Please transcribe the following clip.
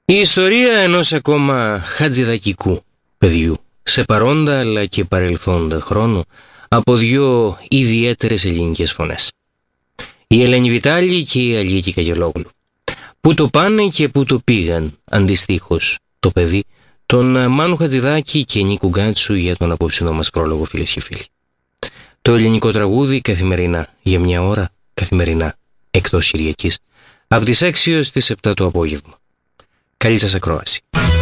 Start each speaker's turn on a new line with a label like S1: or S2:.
S1: Η ιστορία ενός ακόμα χατζηδακικού παιδιού, σε παρόντα αλλά και παρελθόντα χρόνου, από δύο ιδιαίτερες ελληνικές φωνές. Η Ελένη Βιτάλη και η Αλίκη Καγελόγλου. Πού το πάνε και πού το πήγαν, αντιστοίχως, το παιδί, τον Μάνου Χατζηδάκη και Νίκου Γκάτσου για τον απόψινό μας πρόλογο, φίλες και φίλοι. Το ελληνικό τραγούδι καθημερινά, για μια ώρα, καθημερινά, εκτός Κυριακής, από τις 6 έως τις 7 το απόγευμα. Καλή σας ακρόαση.